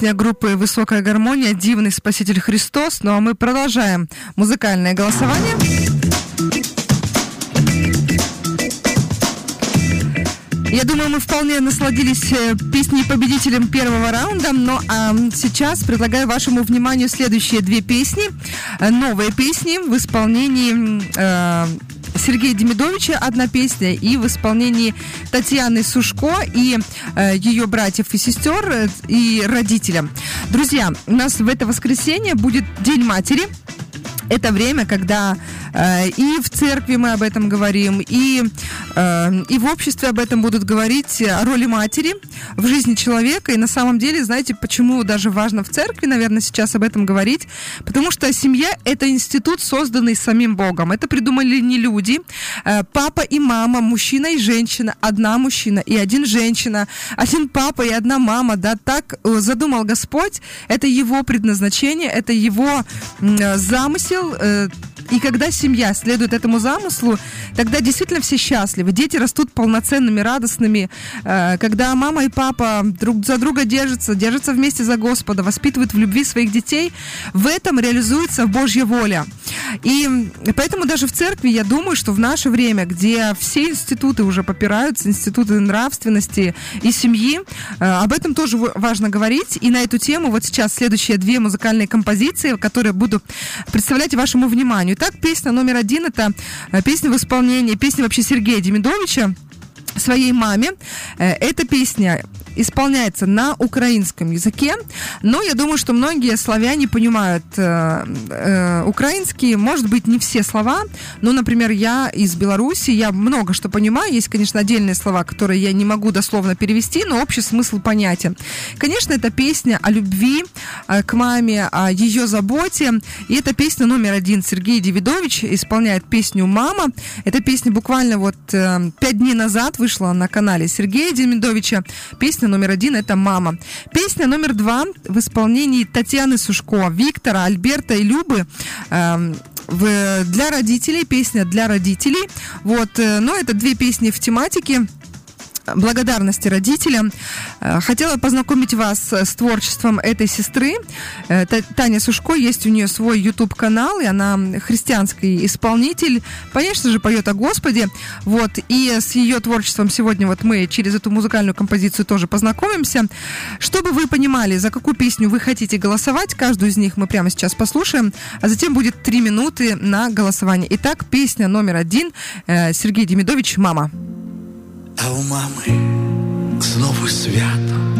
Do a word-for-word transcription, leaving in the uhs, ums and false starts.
Песня группы «Высокая гармония» «Дивный Спаситель Христос». Ну а мы продолжаем музыкальное голосование. Я думаю, мы вполне насладились песней победителем первого раунда, но а, сейчас предлагаю вашему вниманию следующие две песни. Новые песни в исполнении э, Сергея Демидовича, одна песня, и в исполнении Татьяны Сушко и э, ее братьев и сестер э, и родителя. Друзья, у нас в это воскресенье будет День матери. Это время, когда э, и в церкви мы об этом говорим, и, э, и в обществе об этом будут говорить, о роли матери в жизни человека. И на самом деле, знаете, почему даже важно в церкви, наверное, сейчас об этом говорить? Потому что семья – это институт, созданный самим Богом. Это придумали не люди. Э, папа и мама, мужчина и женщина, одна мужчина и один женщина, один папа и одна мама. Да, так задумал Господь. Это его предназначение, это его э, замысел. И когда семья следует этому замыслу, тогда действительно все счастливы. Дети растут полноценными, радостными. Когда мама и папа друг за друга держатся, держатся вместе за Господа, воспитывают в любви своих детей, в этом реализуется Божья воля. И поэтому даже в церкви, я думаю, что в наше время, где все институты уже попираются, институты нравственности и семьи, об этом тоже важно говорить. И на эту тему вот сейчас следующие две музыкальные композиции, которые буду представлять вашему вниманию. Итак, песня номер один — это песня в исполнении, песня вообще Сергея Демидовича своей маме. Эта песня исполняется на украинском языке, но я думаю, что многие славяне понимают э, э, украинский, может быть, не все слова, но, например, я из Беларуси, я много что понимаю, есть, конечно, отдельные слова, которые я не могу дословно перевести, но общий смысл понятен. Конечно, это песня о любви э, к маме, о ее заботе, и эта песня номер один. Сергей Демидович исполняет песню «Мама». Эта песня буквально вот э, пять дней назад вышла на канале Сергея Демидовича. Песня номер один — это «Мама». Песня номер два в исполнении Татьяны Сушко, Виктора, Альберта и Любы. Э, в, для родителей, песня для родителей. Вот, э, но это две песни в тематике благодарности родителям. Хотела познакомить вас с творчеством этой сестры. Таня Сушко, есть у нее свой YouTube-канал, и она христианский исполнитель. Конечно же, поет о Господе. Вот, и с ее творчеством сегодня вот мы через эту музыкальную композицию тоже познакомимся. Чтобы вы понимали, за какую песню вы хотите голосовать, каждую из них мы прямо сейчас послушаем, а затем будет три минуты на голосование. Итак, песня номер один, Сергей Демидович «Мама». А у мами знову свято,